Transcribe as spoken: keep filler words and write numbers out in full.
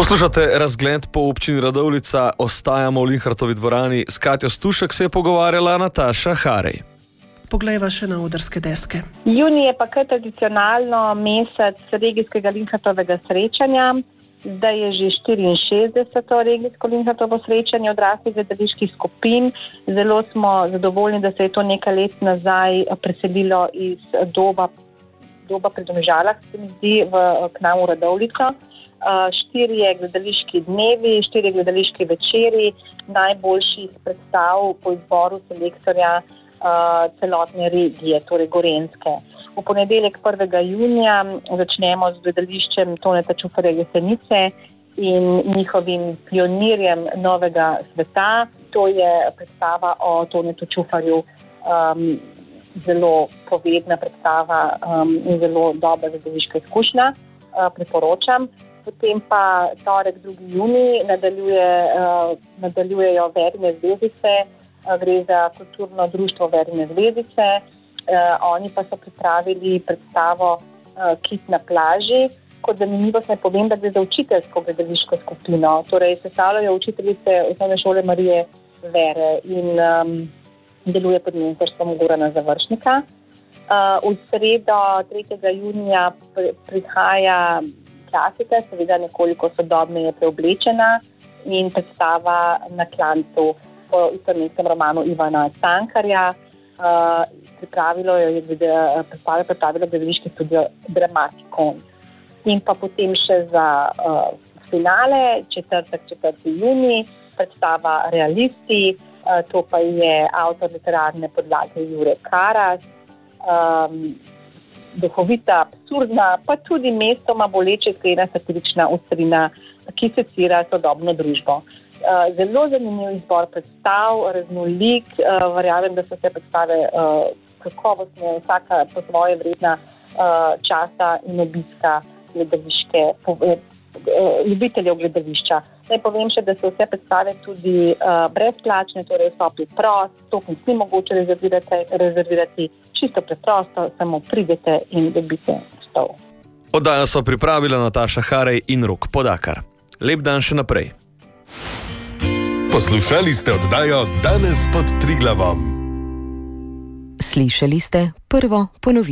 Poslušate razgled po občini Radovljica, ostajamo v Linhartovi dvorani. S Katjo Stušek se je pogovarjala Nataša Harej. Poglejva še na odrske deske. Junij je pa kar tradicionalno mesec regijskega Linhartovega srečanja. Zdaj je že štiriinšestdeseto regijsko Linhartovo srečanje odraslih gledaliških skupin. Zelo smo zadovoljni, da se je to nekaj let nazaj preselilo iz doba, doba pri Domžalah, se mi zdi, v, k nam v Radovljico. Uh, štirje gledališki dnevi, štirje gledališki večeri, najboljših predstav po izboru selektorja uh, celotne regije, torej Gorenjske. V ponedeljek prvega junija začnemo z gledališčem Toneta Čufarja Jesenice in njihovim pionirjem novega sveta. To je predstava o Tonetu Čufarju, um, zelo povedna predstava um, in zelo dobra gledališka izkušnja, uh, priporočam. Potem pa torek drugi junij nadaljuje, uh, nadaljujejo Verine zvezdice, uh, gre za kulturno društvo Verine zvezdice. Uh, oni pa so pripravili predstavo uh, Kit na plaži. Kot zanimivost naj povem, da gre za učiteljsko gledališko skupino. Torej sestavljajo učiteljice osnovne šole Marije Vere in um, deluje pod mentorstvom Gorana Završnika. Uh, v sredo tretjega junija pr- prihaja klasika, seveda nekoliko sodobneje preoblečena in predstava Na klancu po istoimenskem romanu Ivana Cankarja. Uh, pripravilo je predstavo pripravilo gledališki studio Dramatikon. In pa potem še za uh, finale, četrtek, četrti junij, predstava Realisti, uh, to pa je avtor literarne podlage Jure Karas. Um, duhovita, absurdna, pa tudi mestoma boleče iskrena satirična ostrina, ki secira sodobno družbo. Zelo zanimiv izbor predstav, raznolik, verjamem, da so vse predstave kakovostne, vsaka po svoje vredna časa in obiska gledališke, ljubiteljev gledališča. Naj povem še, da so vse predstave tudi uh, brezplačne, torej vstop je prost, vstopnic ni mogoče rezervirati, rezervirati, čisto preprosto, samo pridete in dobite stol. Oddajo so pripravila Nataša Harej in Rok Podakar. Lep dan še naprej. Poslušali ste oddajo Danes pod Triglavom. Slišali ste prvo ponovitev.